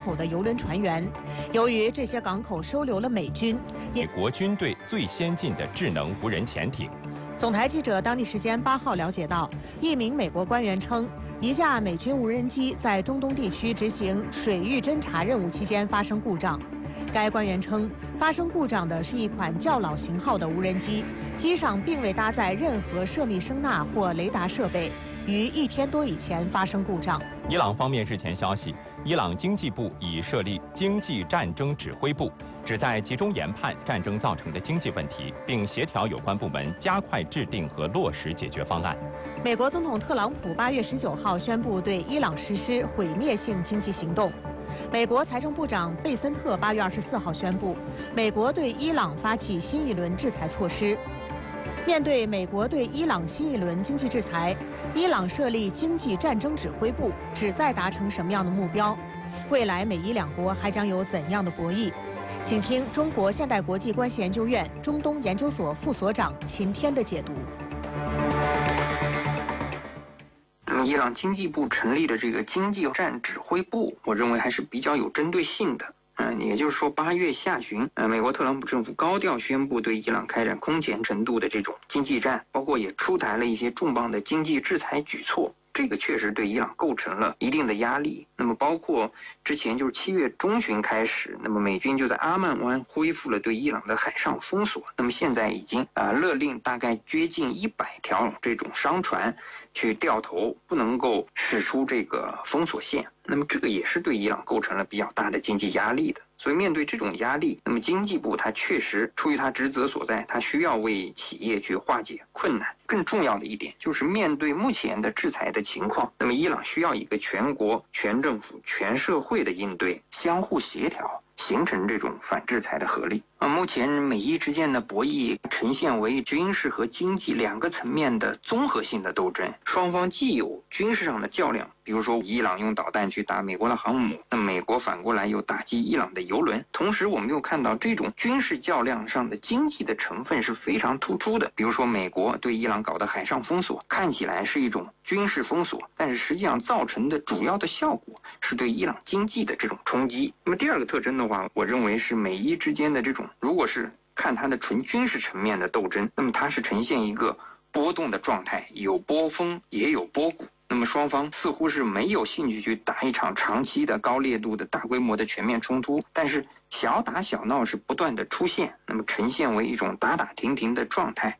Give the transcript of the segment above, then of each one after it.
口的油轮船员。由于这些港口收留了美军， 美国军队最先进的智能无人潜艇。 总台记者当地时间8号了解到，一名美国官员称，一架美军无人机在中东地区执行水域侦察任务期间发生故障。该官员称，发生故障的是一款较老型号的无人机，机上并未搭载任何射密声纳或雷达设备，于1天多以前发生故障。 伊朗方面日前消息，伊朗经济部已设立经济战争指挥部，旨在集中研判战争造成的经济问题，并协调有关部门加快制定和落实解决方案。 美国总统特朗普8月19号宣布对伊朗实施毁灭性经济行动。美国财政部长贝森特8月24号宣布，美国对伊朗发起新一轮制裁措施。面对美国对伊朗新一轮经济制裁，伊朗设立经济战争指挥部，旨在达成什么样的目标？未来美伊两国还将有怎样的博弈？请听中国现代国际关系研究院中东研究所副所长秦天的解读。 伊朗经济部成立的这个经济战指挥部，我认为还是比较有针对性的。也就是说，8月下旬，美国特朗普政府高调宣布对伊朗开展空前程度的这种经济战，包括也出台了一些重磅的经济制裁举措。这个确实对伊朗构成了一定的压力。那么包括之前就是7月中旬开始，那么美军就在阿曼湾恢复了对伊朗的海上封锁。那么现在已经勒令大概接近100条这种商船去掉头，不能够驶出这个封锁线。那么这个也是对伊朗构成了比较大的经济压力的。所以面对这种压力，那么经济部它确实出于它职责所在，它需要为企业去化解困难。更重要的一点就是面对目前的制裁的情况，那么伊朗需要一个全国、全政府、全社会的应对，相互协调，形成这种反制裁的合力。目前美伊之间的博弈呈现为军事和经济2个层面的综合性的斗争，双方既有军事上的较量，比如说伊朗用导弹去打美国的航母，那美国反过来又打击伊朗的油轮。同时我们又看到这种军事较量上的经济的成分是非常突出的，比如说美国对伊朗搞的海上封锁，看起来是一种军事封锁，但是实际上造成的主要的效果是对伊朗经济的这种冲击。那么第2个特征的话，我认为是美伊之间的这种，如果是看它的纯军事层面的斗争，那么它是呈现一个波动的状态，有波峰也有波谷。那么双方似乎是没有兴趣去打一场长期的高烈度的大规模的全面冲突，但是小打小闹是不断的出现，那么呈现为一种打打停停的状态。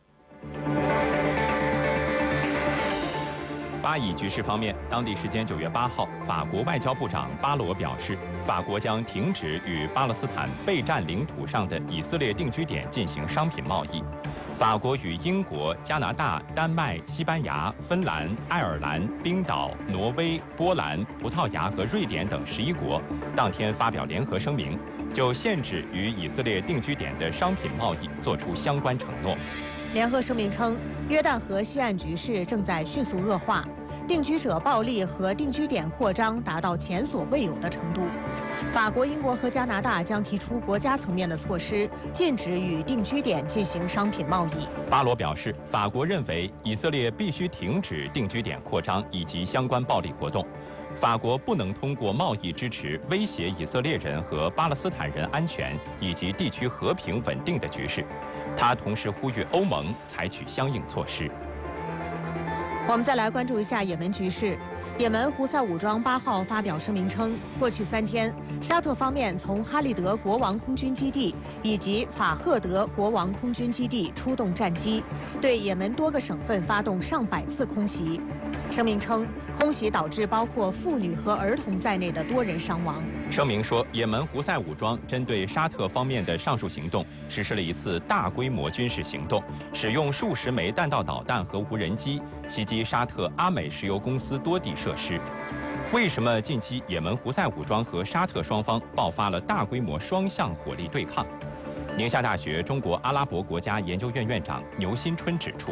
巴以局势方面，当地时间9月8号，法国外交部长巴罗表示，法国将停止与巴勒斯坦被占领土上的以色列定居点进行商品贸易。法国与英国、加拿大、丹麦、西班牙、芬兰、爱尔兰、冰岛、挪威、波兰、葡萄牙和瑞典等11国当天发表联合声明，就限制与以色列定居点的商品贸易作出相关承诺。 联合声明称，约旦河西岸局势正在迅速恶化，定居者暴力和定居点扩张达到前所未有的程度。法国、英国和加拿大将提出国家层面的措施，禁止与定居点进行商品贸易。 巴罗表示，法国认为以色列必须停止定居点扩张以及相关暴力活动。法国不能通过贸易支持威胁以色列人和巴勒斯坦人安全以及地区和平稳定的局势。他同时呼吁欧盟采取相应措施。 我们再来关注一下也门局势。也门胡塞武装8号发表声明称，过去3天，沙特方面从哈利德国王空军基地以及法赫德国王空军基地出动战机，对也门多个省份发动上百次空袭。声明称，空袭导致包括妇女和儿童在内的多人伤亡。 声明说，也门胡塞武装针对沙特方面的上述行动实施了一次大规模军事行动，使用数十枚弹道导弹和无人机袭击沙特阿美石油公司多地设施。为什么近期也门胡塞武装和沙特双方爆发了大规模双向火力对抗？宁夏大学中国阿拉伯国家研究院院长牛新春指出，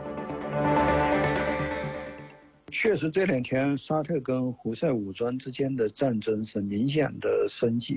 确实这2天沙特跟胡塞武装之间的战争是明显的升级。